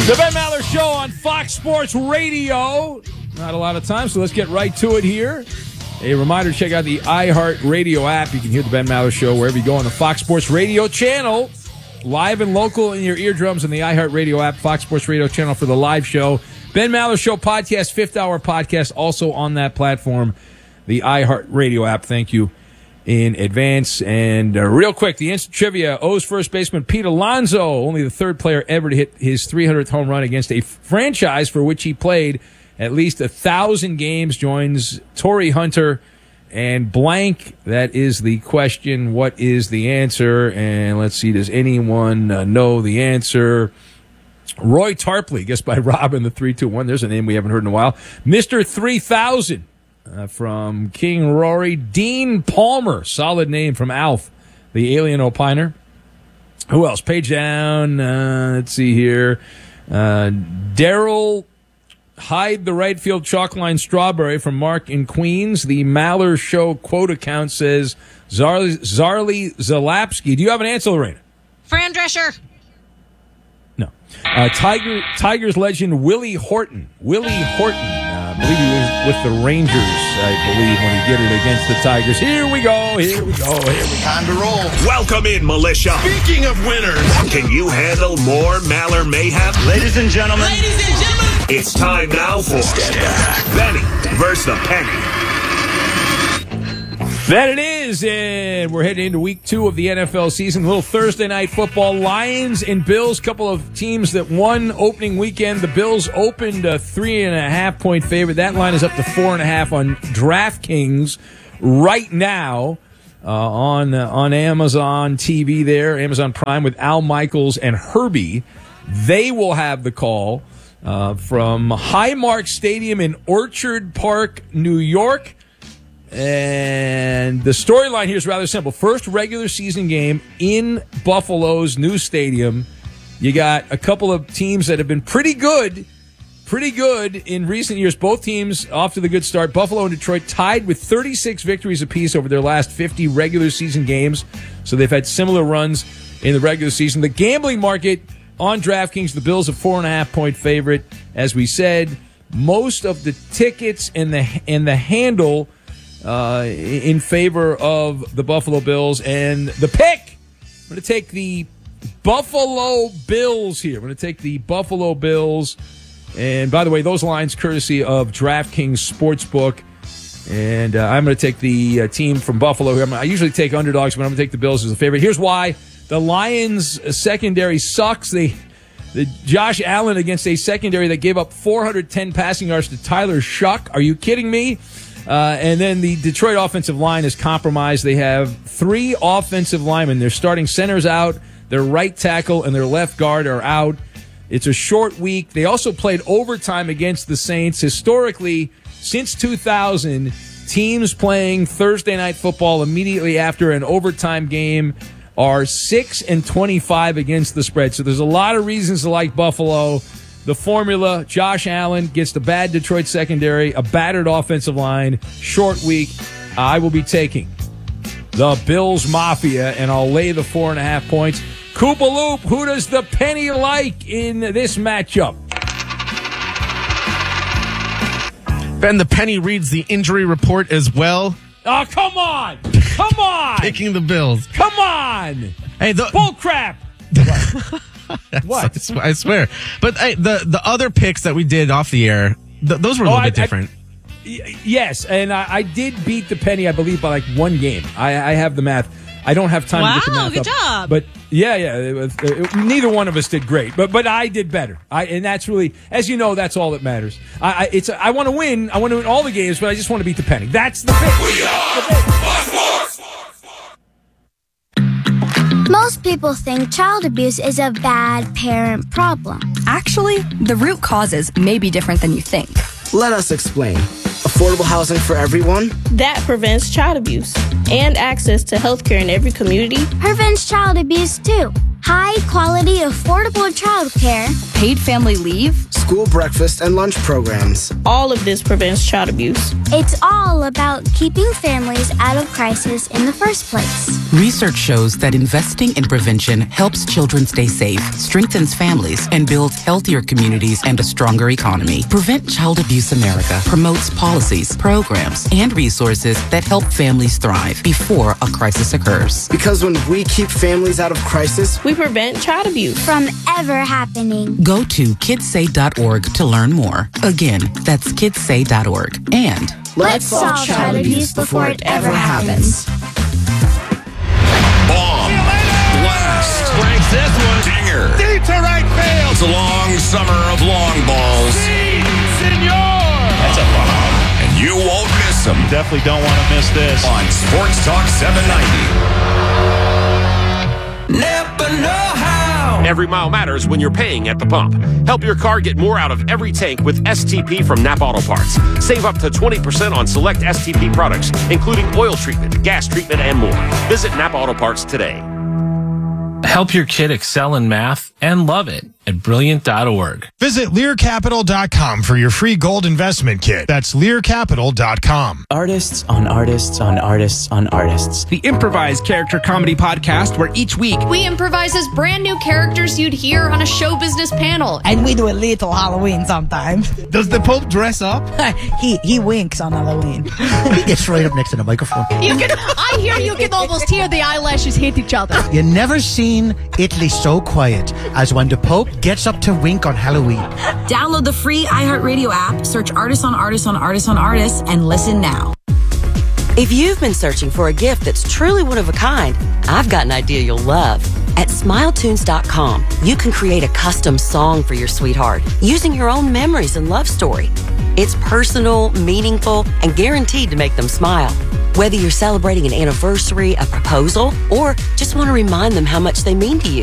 The Ben Maller Show on Fox Sports Radio. Not a lot of time, so let's get right to it here. A reminder, check out the iHeartRadio app. You can hear the Ben Maller Show wherever you go on the Fox Sports Radio channel. Live and local in your eardrums on the iHeartRadio app, Fox Sports Radio channel for the live show. Ben Maller Show podcast, 5th hour podcast, also on that platform, the iHeartRadio app. Thank you in advance. And real quick, the instant trivia, O's first baseman Pete Alonso, only the third player ever to hit his 300th home run against a franchise for which he played at least 1,000 games, joins Torrey Hunter and blank. That is the question. What is the answer? And let's see, does anyone know the answer? Roy Tarpley, guessed by Robin, the 3-2-1. There's a name we haven't heard in a while. Mr. 3000. From King Rory. Dean Palmer, solid name from Alf, the alien opiner. Who else? Page down. Let's see here. Daryl Hyde, the right field chalk line strawberry from Mark in Queens. The Maller Show quote account says Zarly Zalapski. Do you have an answer, Lorena? Fran Drescher. No. Tigers legend Willie Horton. I believe he was with the Rangers, when he did it against the Tigers. Here we go. Time to roll. Welcome in, militia. Speaking of winners, Can you handle more Maller mayhem? ladies and gentlemen, It's time now for Benny versus the Penny. That it is, and we're heading into week 2 of the NFL season. A little Thursday night football. Lions and Bills, couple of teams that won opening weekend. The Bills opened a 3.5-point favorite. That line is up to 4.5 on DraftKings right now on Amazon TV there, Amazon Prime with Al Michaels and Herbie. They will have the call from Highmark Stadium in Orchard Park, New York. And the storyline here is rather simple. First regular season game in Buffalo's new stadium. You got a couple of teams that have been pretty good in recent years. Both teams off to the good start. Buffalo and Detroit tied with 36 victories apiece over their last 50 regular season games. So they've had similar runs in the regular season. The gambling market on DraftKings, the Bills a 4.5-point favorite. As we said, most of the tickets and the handle in favor of the Buffalo Bills. And the pick, I'm going to take the Buffalo Bills here. I'm going to take the Buffalo Bills. And by the way, those lines courtesy of DraftKings Sportsbook. And I'm going to take the team from Buffalo here. I usually take underdogs, but I'm going to take the Bills as a favorite. Here's why. The Lions' secondary sucks. The Josh Allen against a secondary that gave up 410 passing yards to Tyler Shuck. Are you kidding me? And then the Detroit offensive line is compromised. They have 3 offensive linemen. Their starting center's out. Their right tackle and their left guard are out. It's a short week. They also played overtime against the Saints. Historically, since 2000, teams playing Thursday night football immediately after an overtime game are 6-25 against the spread. So there's a lot of reasons to like Buffalo. The formula, Josh Allen gets the bad Detroit secondary, a battered offensive line, short week. I will be taking the Bills Mafia, and I'll lay the 4.5 points. Koopa Loop, who does the Penny like in this matchup? Ben, the Penny reads the injury report as well. Oh, come on! Come on! Picking the Bills. Come on! Hey, Bull crap! What? I swear. But hey, the other picks that we did off the air, those were a little bit different. Yes, and I did beat the Penny, I believe, by like 1 game. I have the math. I don't have time to get the math good up. job. But neither one of us did great, but I did better. And that's really, as you know, that's all that matters. I want to win. I want to win all the games, but I just want to beat the Penny. That's the pick. We are Most people think child abuse is a bad parent problem. Actually, the root causes may be different than you think. Let us explain. Affordable housing for everyone? That prevents child abuse and access to health care in every community. Prevents child abuse too. high-quality, affordable childcare, Paid family leave? School breakfast and lunch programs. All of this prevents child abuse. it's all about keeping families out of crisis in the first place. Research shows that investing in prevention helps children stay safe, strengthens families, and builds healthier communities and a stronger economy. Prevent Child Abuse America promotes policies, programs, and resources that help families thrive before a crisis occurs. Because when we keep families out of crisis, We prevent child abuse. From ever happening. Go to kidssay.org to learn more. Again, that's kidssay.org. And Let's solve child abuse before it ever happens. Bomb. Blast. Breaks this one. Dinger. Deep to right field. It's a long summer of long balls, Senor. That's a bomb. and you won't miss them Definitely don't want to miss this. on Sports Talk 790. Never know how. Every mile matters when you're paying at the pump. Help your car get more out of every tank with STP from Napa Auto Parts. Save up to 20% on select STP products, including oil treatment, gas treatment, and more. Visit Napa Auto Parts today. Help your kid excel in math and love it at brilliant.org. Visit LearCapital.com for your free gold investment kit. That's LearCapital.com. artists on artists on artists on artists. The improvised character comedy podcast where each week We improvise as brand new characters you'd hear on a show business panel. And we do a little Halloween sometimes. does the Pope dress up? He winks on Halloween. He gets right up next to the microphone. I hear you can almost hear the eyelashes hit each other. You never seen Italy so quiet as when the Pope gets up to wink on Halloween. download the free iHeartRadio app, search Artists on Artists on Artists on Artists, and listen now. If you've been searching for a gift that's truly one of a kind, I've got an idea you'll love. At SmileTunes.com, you can create a custom song for your sweetheart using your own memories and love story. It's personal, meaningful, and guaranteed to make them smile. Whether you're celebrating an anniversary, a proposal, or just want to remind them how much they mean to you,